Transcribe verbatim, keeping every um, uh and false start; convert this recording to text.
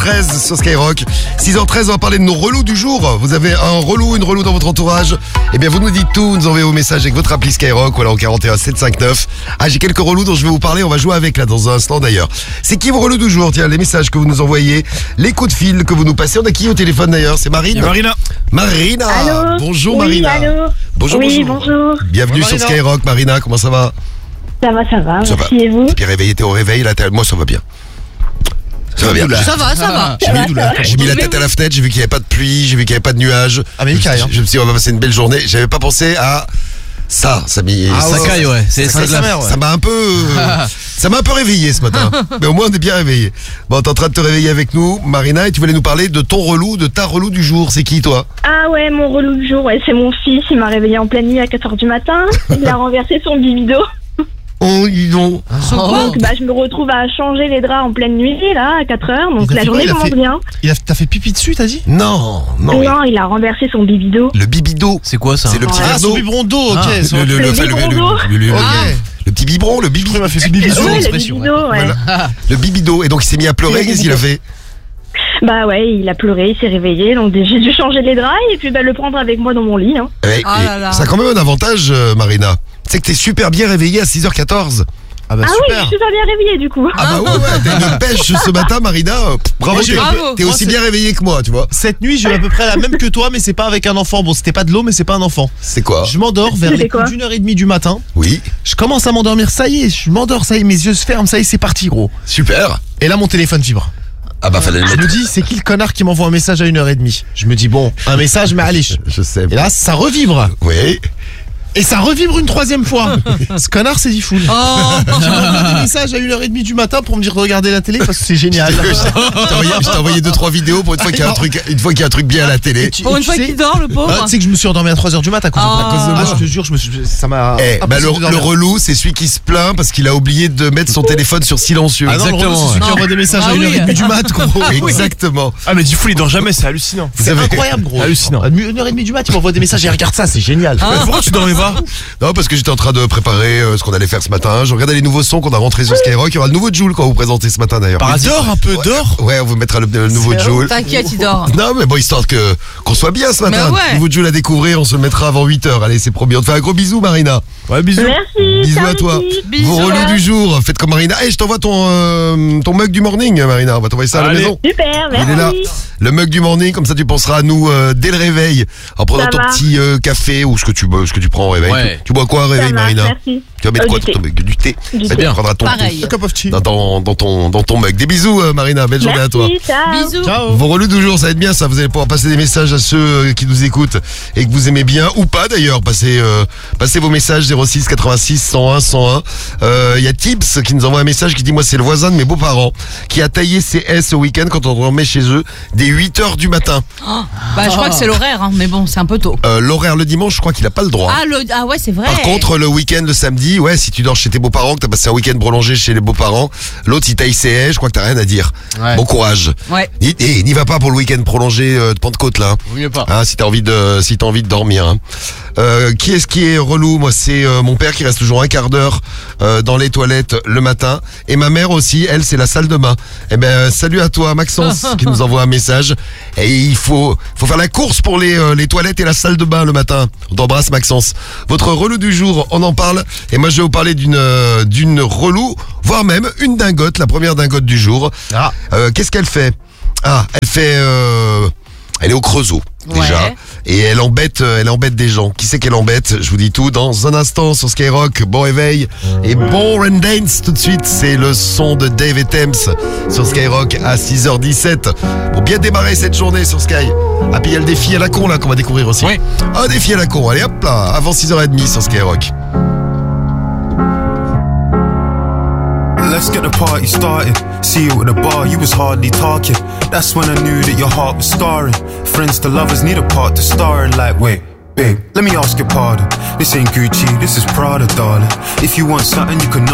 treize sur Skyrock. six heures treize, on va parler de nos relous du jour. Vous avez un relou, une relou dans votre entourage? Eh bien, vous nous dites tout, nous envoyez vos messages avec votre appli Skyrock ou alors au quarante et un sept cent cinquante-neuf. Ah, j'ai quelques relous dont je vais vous parler, on va jouer avec là dans un instant d'ailleurs. C'est qui vos relous du jour? Tiens, les messages que vous nous envoyez, les coups de fil que vous nous passez. On a qui au téléphone d'ailleurs? C'est Marine. Marina. Marina. Allô. Bonjour Oui, Marina. allô. Bonjour, oui, bonjour. bonjour. Bienvenue Bonjour, sur Marina. Skyrock, Marina, comment ça va? Ça va, ça va, Ça merci va. et vous? T'es bien réveillé, t'es au réveil là, t'as- moi ça va bien. Ça va bien. Ça va, ça va. J'ai mis, j'ai mis la tête à la fenêtre, j'ai vu qu'il n'y avait pas de pluie, j'ai vu qu'il n'y avait pas de nuages. Ah, mais je, me nickel, suis- hein. je me suis dit, on va passer une belle journée. J'avais pas pensé à ça. Ça m'a Ah, ça, ouais, caille, ouais. C'est ça, c'est de la ça- merde, ouais. ça m'a un peu, euh, ça m'a un peu réveillé ce matin. Mais au moins on est bien réveillé. Bon, t'es en train de te réveiller avec nous, Marina, et tu voulais nous parler de ton relou, de ta relou du jour. C'est qui toi? Ah ouais, mon relou du jour, ouais, c'est mon fils, il m'a réveillé en pleine nuit à quatre heures du matin, il a renversé son bibido. Oh, ils ont. Donc bah, je me retrouve à changer les draps en pleine nuit, là, à quatre heures, donc Il a la fait quoi, journée il a commence fait- bien. Il a, t'as fait pipi dessus, t'as dit? Non, non. Non, il a renversé son bibido. Le bibido. C'est quoi ça? C'est le petit Ah, verre son d'eau. biberon d'eau, ok. Ah. son- Le, le, Le enfin, le- biberon le- d'eau. le- le- Ok. le petit biberon, le bibi. Il m'a fait pipi dessus. Ouais, le l'expression, bibido, ouais. Voilà. Le bibido. Et donc il s'est mis à pleurer, Le qu'est-ce qu'il a fait? Bah ouais, il a pleuré, il s'est réveillé, donc j'ai dû changer les draps et puis bah, le prendre avec moi dans mon lit. Hein. Eh, Ah et là là. ça a quand même un avantage, euh, Marina. C'est que t'es super bien réveillé à six heures quatorze. Ah bah Ah oui, je super. suis pas bien réveillée du coup. Ah bah ouais, ouais, t'as une pêche ce matin, Marina. euh, pff, Bravo, Moi, j'ai t'es, un peu- t'es moi, aussi c'est- bien réveillé que moi, tu vois. Cette nuit, j'ai eu à peu près la même que toi, mais c'est pas avec un enfant. Bon, c'était pas de l'eau, mais c'est pas un enfant. C'est quoi? Je m'endors vers C'était les coups quoi d'une heure et demie du matin. Oui, Je commence à m'endormir, ça y est, je m'endors, ça y est, mes yeux se ferment, ça y est, c'est parti, gros. super. Et là, mon téléphone vibre. Ah bah fallait le Je mettre. me dis, c'est qui le connard qui m'envoie un message à une heure et demie? Je me dis, bon, un message, mais allez. Je sais. Et là, ça revibre. Oui. Et ça revibre une troisième fois. Ce connard, c'est dit fou. Oh. J'ai envoyé des messages à une heure et demie du matin pour me dire de regarder la télé parce que c'est génial. Je t'ai envoyé, je t'ai envoyé deux trois vidéos pour une fois qu'il y a un truc, une fois qu'il y a un truc bien à la télé. Tu- Pour une tu fois sais- qu'il dort, le Ah, pauvre. tu sais que je me suis endormi à trois heures du matin à cause, de, Oh. à cause de moi. Je te jure, je me suis, ça m'a. Eh, bah impossible le, de le dormir. relou, c'est celui qui se plaint parce qu'il a oublié de mettre son téléphone sur silencieux. Ah non, le relou, Exactement, c'est celui qui ouais. envoie des messages Ah à une oui. heure et demie du mat, gros. Exactement. Ah mais du fou il dort jamais, c'est hallucinant. Vous C'est avez- incroyable, gros. Hallucinant. À une heure et demie du mat, il m'envoie des messages et regarde ça, c'est génial. Mais pourquoi tu dormais pas? Non, parce que j'étais en train de préparer euh, ce qu'on allait faire ce matin. Je regardais les nouveaux sons qu'on a rentrés sur Skyrock. Il y aura le nouveau Joule qu'on va vous présenter ce matin d'ailleurs. Par hasard, Dors un peu, Ouais. dors. Ouais, on vous mettra le, le nouveau Joule. T'inquiète, il dort. Non, mais bon, histoire que qu'on soit bien ce matin. Mais ouais. Nouveau Joule à découvrir, on se le mettra avant huit heures. Allez, c'est promis. On te fait un gros bisou, Marina. Ouais, bisous. Merci. Bisous ciao, à toi. l'équipe. Bisous. Vos relous du jour, faites comme Marina. Eh, je t'envoie ton, euh, ton mug du morning, Marina. On va t'envoyer ça à la Allez. maison. Super, merci. Il est là. Le mug du morning, comme ça tu penseras à nous euh, dès le réveil, en prenant Ça ton va. petit euh, café ou ce que tu bois, ce que tu prends au réveil. Ouais. Tu, tu bois quoi au Ça réveil, marche, Marina? merci. Tu vas mettre Euh, quoi du dans ton thé. mug? Du thé. Du Bah, thé. tu prendras ton Pareil. A cup of tea. dans ton, dans ton, dans ton mug. Des bisous, euh, Marina. Belle journée à toi. Merci, ciao. Bisous. Ciao. Vos relous du jour, ça va être bien ça. Vous allez pouvoir passer des messages à ceux euh, qui nous écoutent et que vous aimez bien ou pas d'ailleurs. Passez, euh, passez vos messages zéro six quatre-vingt-six cent un cent un. Euh, Il y a Tips qui nous envoie un message qui dit moi c'est le voisin de mes beaux-parents qui a taillé ses S au week-end quand on dormait chez eux dès huit heures du matin. Bah, je crois que c'est l'horaire, hein, mais bon, c'est un peu tôt. Euh, L'horaire le dimanche, je crois qu'il a pas le droit. Ah, le... ah ouais, c'est vrai. Par contre, le week-end, le samedi, ouais, si tu dors chez tes beaux-parents, que t'as passé un week-end prolongé chez les beaux-parents, l'autre il taille ses haies, je crois que t'as rien à dire. Ouais. Bon courage. Ouais, Et, et n'y va pas pour le week-end prolongé euh, de Pentecôte là. vaut mieux pas. Hein, si t'as envie de, si t'as envie de dormir. Hein. Euh, qui est-ce qui est relou? Moi, c'est euh, mon père qui reste toujours un quart d'heure euh, dans les toilettes le matin, et ma mère aussi. Elle, c'est la salle de bain. Eh ben, salut à toi, Maxence, qui nous envoie un message. Et il faut, faut faire la course pour les, euh, les toilettes et la salle de bain le matin. On t'embrasse, Maxence. Votre relou du jour, on en parle. Et moi, je vais vous parler d'une, euh, d'une relou, voire même une dingote, la première dingote du jour. Ah. Euh, qu'est-ce qu'elle fait? Ah, elle fait, euh, elle est au Creusot déjà, Ouais. et elle embête, euh, elle embête des gens. Qui c'est qu'elle embête? Je vous dis tout dans un instant sur Skyrock. Bon réveil et bon rain dance tout de suite. C'est le son de Dave et Thames sur Skyrock à six heures dix-sept pour bien démarrer cette journée sur Sky. Ah puis il y a le défi à la con là qu'on va découvrir aussi. Oui. Un défi à la con. Allez hop là, avant six heures trente sur Skyrock. Let's get the party started. See you at the bar, you was hardly talking. That's when I knew that your heart was scarring. Friends to lovers need a part to star in. Like, wait, babe, let me ask your pardon. This ain't Gucci, this is Prada, darling. If you want something, you can